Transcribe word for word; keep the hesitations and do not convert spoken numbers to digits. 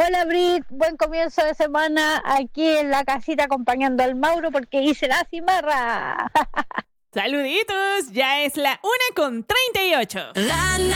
Hola Brit, buen comienzo de semana aquí en la casita acompañando al Mauro porque hice la cimarra. Saluditos, ya es la una con treinta y ocho. La